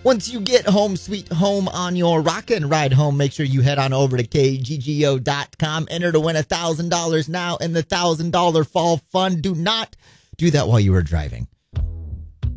Once you get home, sweet home on your rockin' ride home, make sure you head on over to KGGO.com. Enter to win $1,000 now in the $1,000 fall fund. Do not do that while you are driving.